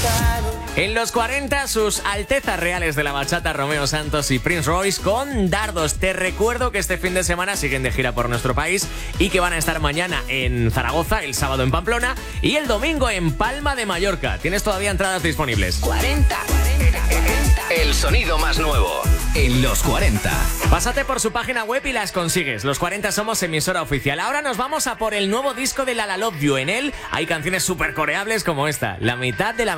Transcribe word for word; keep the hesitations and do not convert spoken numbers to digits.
En los cuarenta, sus altezas reales de la bachata, Romeo Santos y Prince Royce con Dardos. Te recuerdo que este fin de semana siguen de gira por nuestro país y que van a estar mañana en Zaragoza, el sábado en Pamplona y el domingo en Palma de Mallorca. Tienes todavía entradas disponibles. cuarenta, cuarenta, cuarenta. El sonido más nuevo en los cuarenta. Pásate por su página web y las consigues. Los cuarenta somos emisora oficial. Ahora nos vamos a por el nuevo disco de La La Love You. En él hay canciones súper coreables como esta, La mitad de la